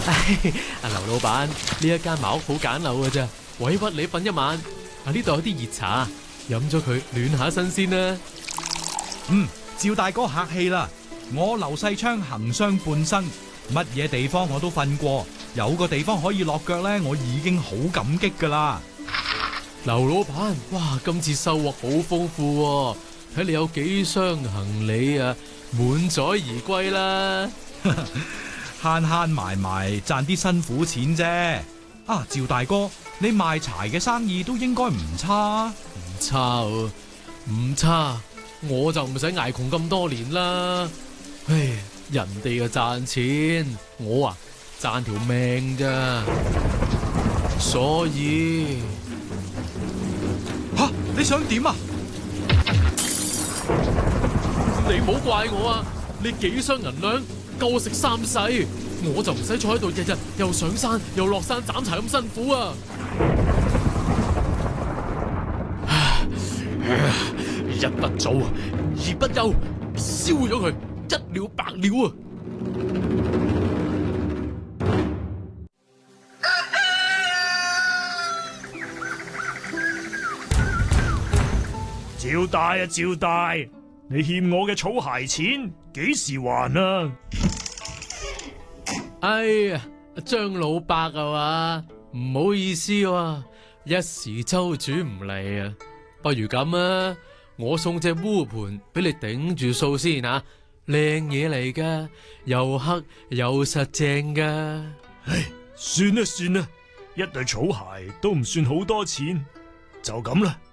阿劉老闆，呢一間茅屋好簡陋㗎咋，委屈你瞓一晚。呢度有啲熱茶，飲咗佢暖下身先啦。 趙大哥客氣啦，我劉世昌行商半生，乜嘢地方我都瞓過，有個地方可以落腳呢，我已經好感激噶啦。 劉老闆，哇，今次收穫好豐富喎，睇你有幾箱行李啊，滿載而歸啦。 慳慳埋埋賺啲辛苦錢啫。啊，趙大哥，你賣柴嘅生意都應該唔差。 唔差喎，唔差，我就唔使挨窮咁多年啦。唉，人哋啊賺錢，我啊賺條命咋。所以你想點啊？ 你唔好怪我啊！你幾箱銀兩夠我食3世，我就唔使坐喺度日日又上山又落山斬柴咁辛苦啊！一不做二不休，燒咗佢，一了百了啊！ 趙大啊，趙大，你欠我嘅草鞋錢幾時還啊？ 哎呀，張老伯啊嘛，唔好意思喎，一時周轉唔嚟啊，不如咁啊，我送隻烏盤俾你頂住數先啊，靚嘢嚟噶，又黑又實淨噶。 唉，算啦算啦，一對草鞋都唔算好多錢，就咁啦。